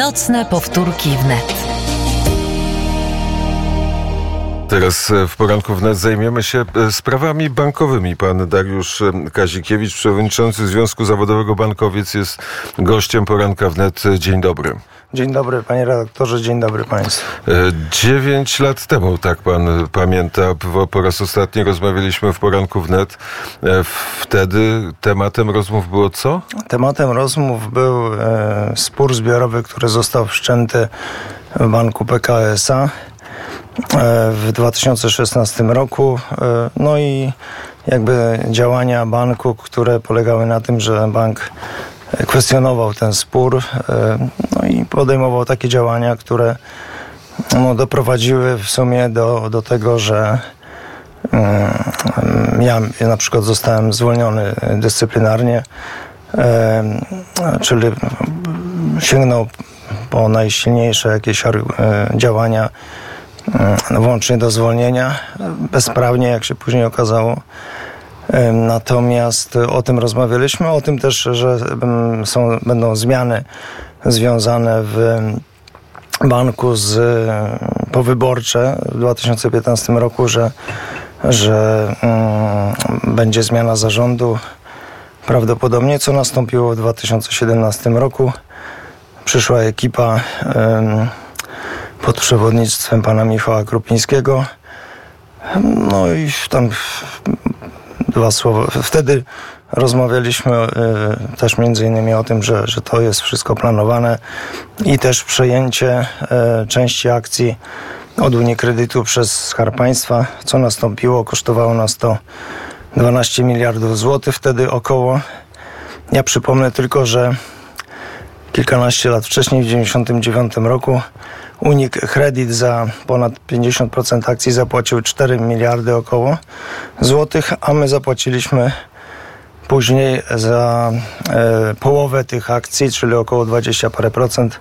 Nocne powtórki wnet. Teraz w Poranku Wnet zajmiemy się sprawami bankowymi. Pan Dariusz Kazikiewicz, przewodniczący Związku Zawodowego Bankowiec, jest gościem Poranka Wnet. Dzień dobry. Dzień dobry, panie redaktorze, dzień dobry państwu. 9 lat temu, tak pan pamięta, po raz ostatni rozmawialiśmy w Poranku Wnet. Wtedy tematem rozmów było co? Tematem rozmów był spór zbiorowy, który został wszczęty w banku PKO SA w 2016 roku. No i jakby działania banku, które polegały na tym, że bank kwestionował ten spór, no i podejmował takie działania, które doprowadziły w sumie do tego, że ja na przykład zostałem zwolniony dyscyplinarnie, czyli sięgnął po najsilniejsze jakieś działania, włącznie do zwolnienia, bezprawnie, jak się później okazało. Natomiast o tym rozmawialiśmy, o tym też, że będą zmiany związane w banku powyborcze w 2015 roku, że będzie zmiana zarządu prawdopodobnie, co nastąpiło w 2017 roku. Przyszła ekipa pod przewodnictwem pana Michała Krupińskiego. No i tam dwa słowa. Wtedy rozmawialiśmy też między innymi o tym, że to jest wszystko planowane i też przejęcie części akcji od UniCredytu przez Skarb Państwa, co nastąpiło, kosztowało nas to 12 miliardów złotych wtedy około. Ja przypomnę tylko, że kilkanaście lat wcześniej, w 1999 roku, UniCredit za ponad 50% akcji zapłacił 4 miliardy około złotych, a my zapłaciliśmy później za połowę tych akcji, czyli około 20 parę procent,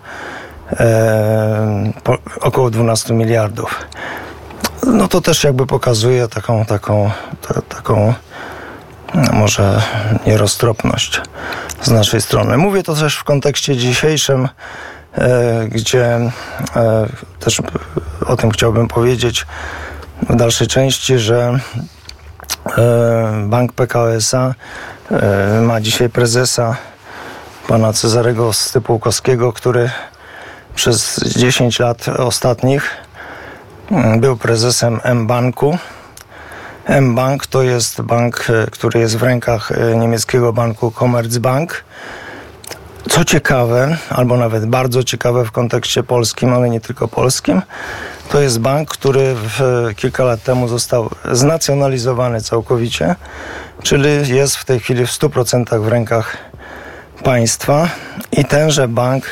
około 12 miliardów. No to też jakby pokazuje taką może nieroztropność z naszej strony. Mówię to też w kontekście dzisiejszym, gdzie też o tym chciałbym powiedzieć w dalszej części, że Bank PKO SA ma dzisiaj prezesa pana Cezarego Stypułkowskiego, który przez 10 lat ostatnich był prezesem mBanku. mBank to jest bank, który jest w rękach niemieckiego banku Commerzbank. Co ciekawe, albo nawet bardzo ciekawe w kontekście polskim, ale nie tylko polskim, to jest bank, który kilka lat temu został znacjonalizowany całkowicie, czyli jest w tej chwili w 100% w rękach państwa i tenże bank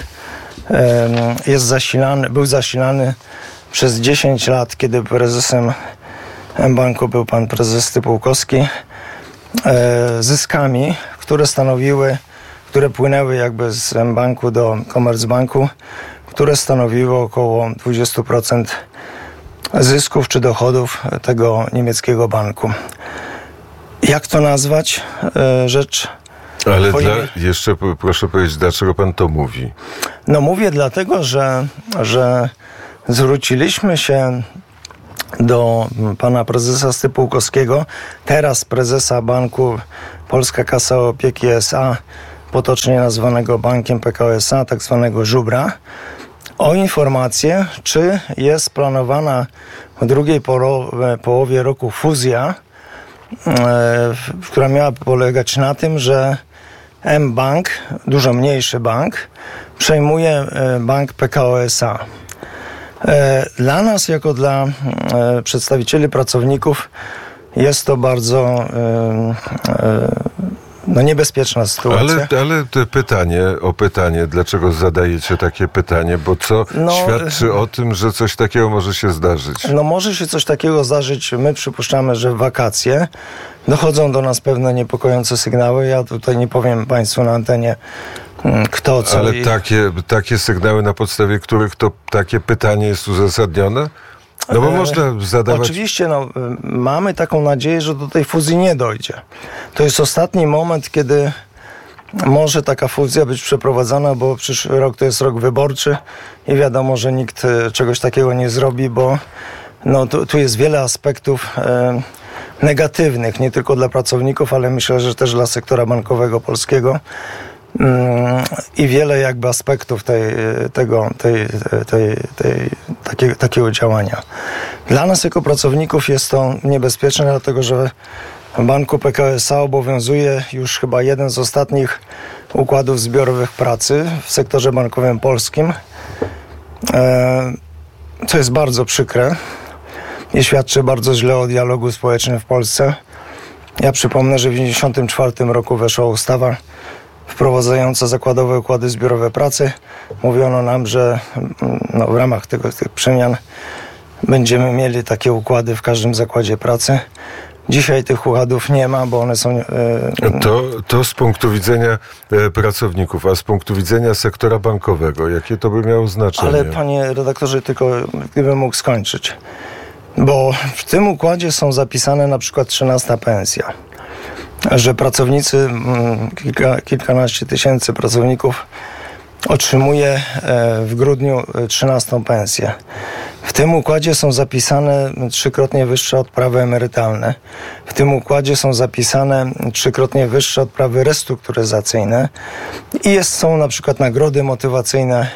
był zasilany przez 10 lat, kiedy prezesem mBanku był pan prezes Stypułkowski, zyskami, które płynęły jakby z mBanku do Commerzbanku, które stanowiły około 20% zysków czy dochodów tego niemieckiego banku. Jak to nazwać? Rzecz... Ale jeszcze proszę powiedzieć, dlaczego pan to mówi? No mówię dlatego, że zwróciliśmy się do pana prezesa Stypułkowskiego, teraz prezesa banku Polska Kasa Opieki S.A., potocznie nazwanego bankiem PKO SA, tak zwanego żubra, o informację, czy jest planowana w drugiej połowie roku fuzja, która miała polegać na tym, że mBank, dużo mniejszy bank, przejmuje bank PKO SA. Dla nas, jako dla przedstawicieli pracowników, jest to bardzo niebezpieczna sytuacja. Ale pytanie, dlaczego zadajecie takie pytanie? Bo co świadczy o tym, że coś takiego może się zdarzyć? No może się coś takiego zdarzyć. My przypuszczamy, że w wakacje dochodzą do nas pewne niepokojące sygnały. Ja tutaj nie powiem państwu na antenie kto, co. Ale takie sygnały, na podstawie których to takie pytanie jest uzasadnione? No bo można zadawać... Oczywiście, mamy taką nadzieję, że do tej fuzji nie dojdzie. To jest ostatni moment, kiedy może taka fuzja być przeprowadzona, bo przyszły rok to jest rok wyborczy i wiadomo, że nikt czegoś takiego nie zrobi, bo tu jest wiele aspektów negatywnych, nie tylko dla pracowników, ale myślę, że też dla sektora bankowego polskiego i wiele jakby aspektów takiego działania. Dla nas jako pracowników jest to niebezpieczne, dlatego że w Banku Pekao S.A. obowiązuje już chyba jeden z ostatnich układów zbiorowych pracy w sektorze bankowym polskim, co jest bardzo przykre i świadczy bardzo źle o dialogu społecznym w Polsce. Ja przypomnę, że w 1994 roku weszła ustawa wprowadzająca zakładowe układy zbiorowe pracy. Mówiono nam, że w ramach tych przemian będziemy mieli takie układy w każdym zakładzie pracy. Dzisiaj tych układów nie ma, bo one są... To z punktu widzenia pracowników, a z punktu widzenia sektora bankowego, jakie to by miało znaczenie? Ale panie redaktorze, tylko gdybym mógł skończyć. Bo w tym układzie są zapisane na przykład 13 pensja. Że pracownicy, kilkanaście tysięcy pracowników otrzymuje w grudniu 13 pensję. W tym układzie są zapisane 3-krotnie wyższe odprawy emerytalne. W tym układzie są zapisane 3-krotnie wyższe odprawy restrukturyzacyjne i są na przykład nagrody motywacyjne.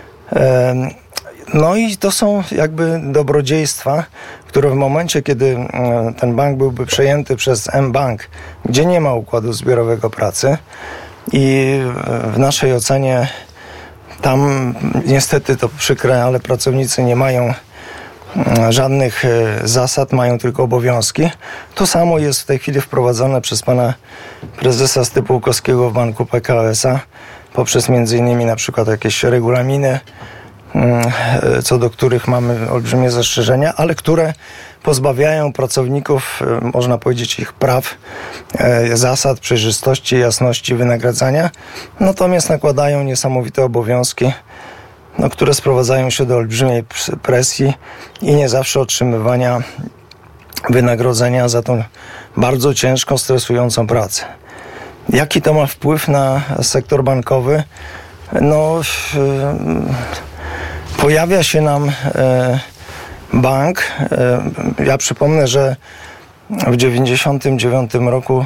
No i to są jakby dobrodziejstwa, które w momencie, kiedy ten bank byłby przejęty przez mBank, gdzie nie ma układu zbiorowego pracy i w naszej ocenie tam niestety to przykre, ale pracownicy nie mają żadnych zasad, mają tylko obowiązki. To samo jest w tej chwili wprowadzone przez pana prezesa Stypułkowskiego w Banku Pekao S.A. poprzez między innymi na przykład jakieś regulaminy, co do których mamy olbrzymie zastrzeżenia, ale które pozbawiają pracowników, można powiedzieć, ich praw, zasad, przejrzystości, jasności wynagradzania, natomiast nakładają niesamowite obowiązki, które sprowadzają się do olbrzymiej presji i nie zawsze otrzymywania wynagrodzenia za tą bardzo ciężką, stresującą pracę. Jaki to ma wpływ na sektor bankowy? Pojawia się nam bank. Ja przypomnę, że w 1999 roku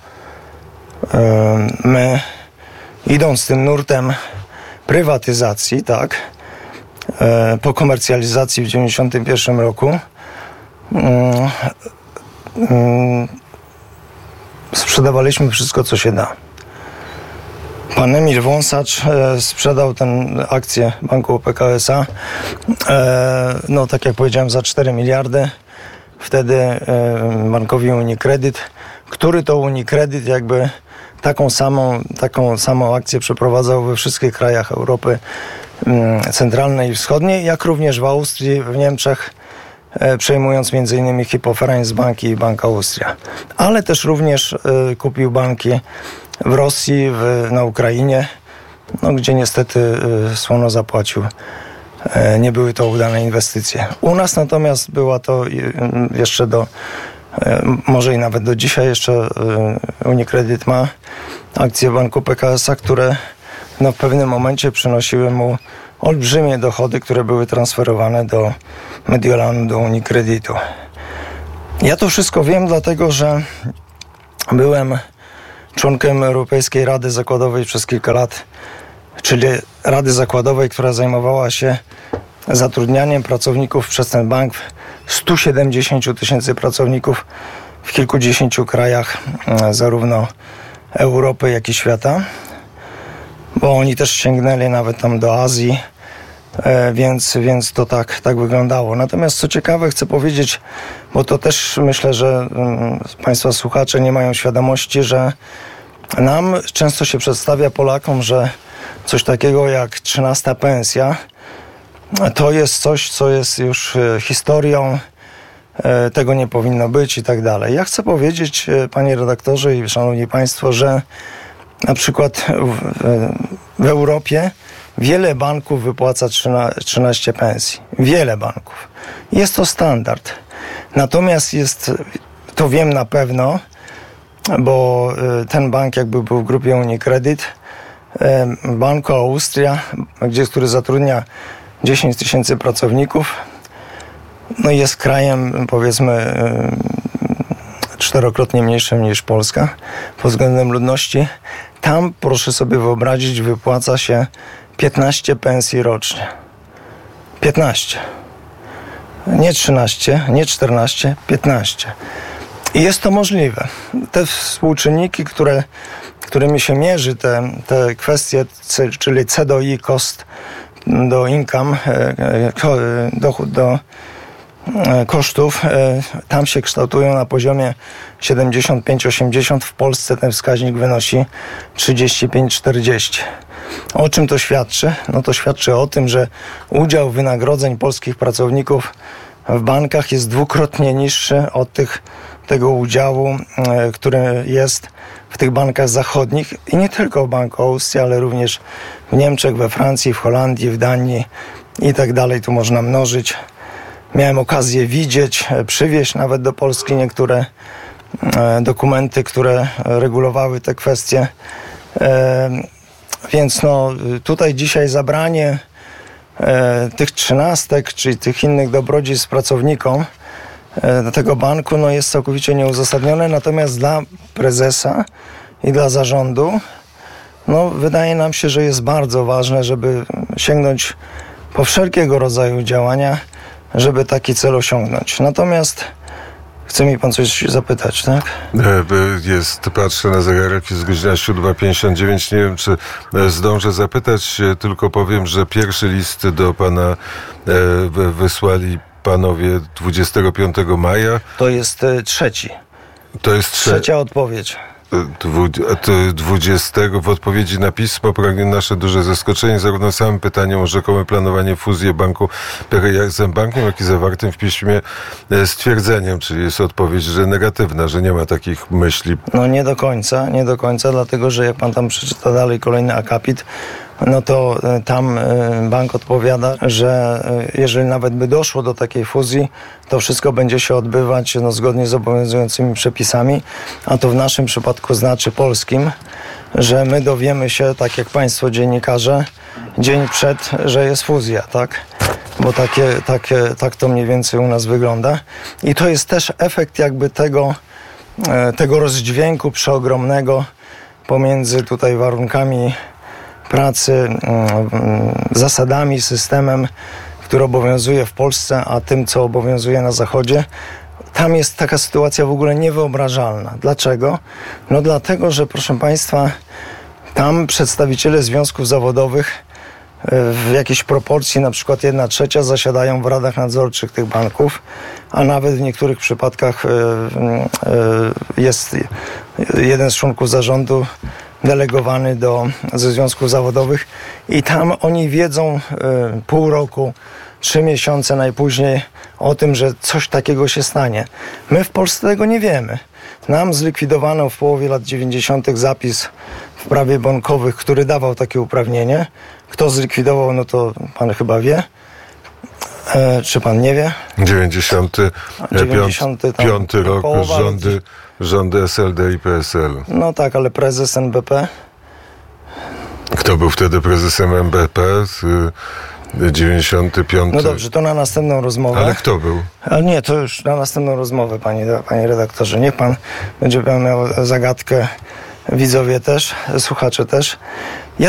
my, idąc tym nurtem prywatyzacji, tak, po komercjalizacji w 1991 roku sprzedawaliśmy wszystko, co się da. Pan Emil Wąsacz sprzedał tę akcję Banku Pekao S.A. Tak jak powiedziałem, za 4 miliardy. Wtedy bankowi UniCredit, który to UniCredit jakby taką samą akcję przeprowadzał we wszystkich krajach Europy Centralnej i Wschodniej, jak również w Austrii, w Niemczech, przejmując m.in. Hypo Vereinsbank i Bank Austria. Ale też również kupił banki w Rosji, na Ukrainie, gdzie niestety słono zapłacił. Nie były to udane inwestycje. U nas natomiast była to jeszcze może i nawet do dzisiaj jeszcze UniCredit ma akcje Banku Pekao S.A., które w pewnym momencie przynosiły mu olbrzymie dochody, które były transferowane do Mediolanu, do UniCreditu. Ja to wszystko wiem, dlatego że byłem członkiem Europejskiej Rady Zakładowej przez kilka lat, czyli Rady Zakładowej, która zajmowała się zatrudnianiem pracowników przez ten bank. 170 tysięcy pracowników w kilkudziesięciu krajach, zarówno Europy, jak i świata, bo oni też sięgnęli nawet tam do Azji, więc to tak wyglądało. Natomiast co ciekawe, chcę powiedzieć, bo to też myślę, że Państwa słuchacze nie mają świadomości, że nam często się przedstawia, Polakom, że coś takiego jak 13 pensja to jest coś, co jest już historią, tego nie powinno być i tak dalej. Ja chcę powiedzieć, panie redaktorze i szanowni państwo, że na przykład w Europie wiele banków wypłaca 13 pensji. Wiele banków. Jest to standard. Natomiast to wiem na pewno, bo ten bank jakby był w grupie UniCredit, Banco Austria, który zatrudnia 10 000 pracowników, no i jest krajem, powiedzmy, 4-krotnie mniejszym niż Polska pod względem ludności. Tam, proszę sobie wyobrazić, wypłaca się 15 pensji rocznie. 15. Nie 13, nie 14, 15. I jest to możliwe. Te współczynniki, którymi się mierzy te kwestie, czyli C do I, cost do income, dochód do kosztów, tam się kształtują na poziomie 75-80. W Polsce ten wskaźnik wynosi 35-40. O czym to świadczy? No to świadczy o tym, że udział wynagrodzeń polskich pracowników w bankach jest dwukrotnie niższy od tego udziału, który jest w tych bankach zachodnich i nie tylko w Banku Austrii, ale również w Niemczech, we Francji, w Holandii, w Danii i tak dalej. Tu można mnożyć. Miałem okazję widzieć, przywieźć nawet do Polski niektóre dokumenty, które regulowały te kwestie. Więc no, tutaj dzisiaj zabranie tych 13, czyli tych innych dobrodziejstw pracownikom do tego banku no, jest całkowicie nieuzasadnione. Natomiast dla prezesa i dla zarządu no, wydaje nam się, że jest bardzo ważne, żeby sięgnąć po wszelkiego rodzaju działania, żeby taki cel osiągnąć. Natomiast chce mi pan coś zapytać, tak? Patrzę na zegarek, jest godzina 7:59. Nie wiem, czy zdążę zapytać, tylko powiem, że pierwszy list do pana wysłali panowie 25 maja. To jest trzeci. To jest trzecia odpowiedź. 20 w odpowiedzi na pismo pragnie nasze duże zaskoczenie zarówno samym pytaniem o rzekome planowanie fuzji banku PKO z bankiem, jak i zawartym w piśmie stwierdzeniem, czyli jest odpowiedź, że negatywna, że nie ma takich myśli. No nie do końca, dlatego że jak pan tam przeczyta dalej kolejny akapit, no to tam bank odpowiada, że jeżeli nawet by doszło do takiej fuzji, to wszystko będzie się odbywać no, zgodnie z obowiązującymi przepisami, a to w naszym przypadku znaczy polskim, że my dowiemy się, tak jak państwo dziennikarze, dzień przed, że jest fuzja, tak? Bo tak to mniej więcej u nas wygląda. I to jest też efekt jakby tego rozdźwięku przeogromnego pomiędzy tutaj warunkami pracy, zasadami, systemem, który obowiązuje w Polsce, a tym, co obowiązuje na Zachodzie. Tam jest taka sytuacja w ogóle niewyobrażalna. Dlaczego? No dlatego, że proszę państwa, tam przedstawiciele związków zawodowych w jakiejś proporcji, na przykład 1/3 zasiadają w radach nadzorczych tych banków, a nawet w niektórych przypadkach jest jeden z członków zarządu delegowany ze związków zawodowych i tam oni wiedzą pół roku, 3 miesiące najpóźniej o tym, że coś takiego się stanie. My w Polsce tego nie wiemy. Nam zlikwidowano w połowie lat 90. zapis w prawie bankowych, który dawał takie uprawnienie. Kto zlikwidował, no to pan chyba wie. Czy pan nie wie? 95 rok, rządy SLD i PSL. No tak, ale prezes NBP? Kto był wtedy prezesem NBP? 95. No dobrze, to na następną rozmowę. Ale kto był? Ale nie, to już na następną rozmowę, panie redaktorze. Niech pan będzie miał zagadkę, widzowie też, słuchacze też.